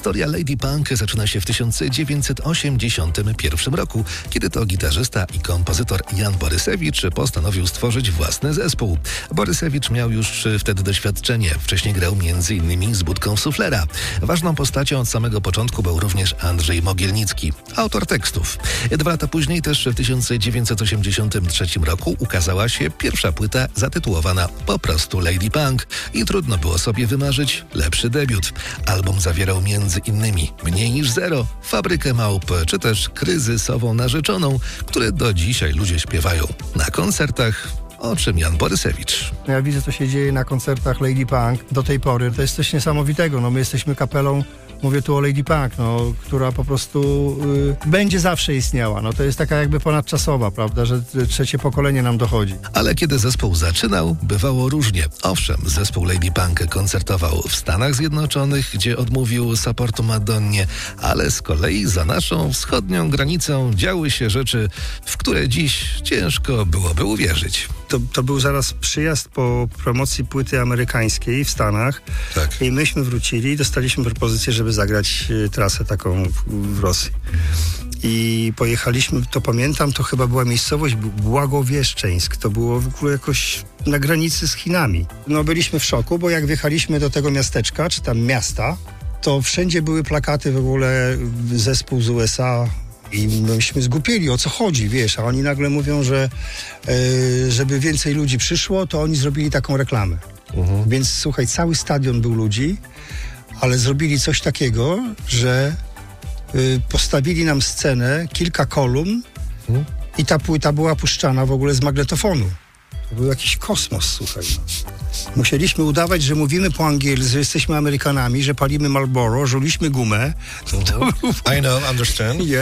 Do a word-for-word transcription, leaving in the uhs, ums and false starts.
Historia Lady Punk zaczyna się w tysiąc dziewięćset osiemdziesiątym pierwszym roku, kiedy to gitarzysta i kompozytor Jan Borysewicz postanowił stworzyć własny zespół. Borysewicz miał już wtedy doświadczenie. Wcześniej grał między innymi z Budką Suflera. Ważną postacią od samego początku był również Andrzej Mogielnicki, autor tekstów. Dwa lata później, też w tysiąc dziewięćset osiemdziesiątym trzecim roku, ukazała się pierwsza płyta zatytułowana po prostu Lady Punk i trudno było sobie wymarzyć lepszy debiut. Album zawierał między innymi Mniej niż zero, Fabrykę małp, czy też Kryzysową narzeczoną, które do dzisiaj ludzie śpiewają na koncertach, o czym Jan Borysewicz. Ja widzę, co się dzieje na koncertach Lady Punk do tej pory. To jest coś niesamowitego. No, my jesteśmy kapelą, mówię tu o Lady Punk, no, która po prostu y, będzie zawsze istniała. No, to jest taka jakby ponadczasowa, prawda, że trzecie pokolenie nam dochodzi. Ale kiedy zespół zaczynał, bywało różnie. Owszem, zespół Lady Punk koncertował w Stanach Zjednoczonych, gdzie odmówił supportu Madonnie, ale z kolei za naszą wschodnią granicą działy się rzeczy, w które dziś ciężko byłoby uwierzyć. To, to był zaraz przyjazd po promocji płyty amerykańskiej w Stanach. Tak. I myśmy wrócili i dostaliśmy propozycję, żeby zagrać y, trasę taką w, w Rosji. I pojechaliśmy, to pamiętam, to chyba była miejscowość Błagowieszczeńsk. To było w ogóle jakoś na granicy z Chinami. No byliśmy w szoku, bo jak wjechaliśmy do tego miasteczka, czy tam miasta, to wszędzie były plakaty w ogóle zespół z U S A. I myśmy zgłupieli, o co chodzi, wiesz, a oni nagle mówią, że e, żeby więcej ludzi przyszło, to oni zrobili taką reklamę. Uh-huh. Więc słuchaj, cały stadion był ludzi, ale zrobili coś takiego, że y, postawili nam scenę, kilka kolumn uh-huh. i ta płyta była puszczana w ogóle z magnetofonu. To był jakiś kosmos, słuchaj. No. Musieliśmy udawać, że mówimy po angielsku, że jesteśmy Amerykanami, że palimy Marlboro, żuliśmy gumę. Uh-huh. I know, understand.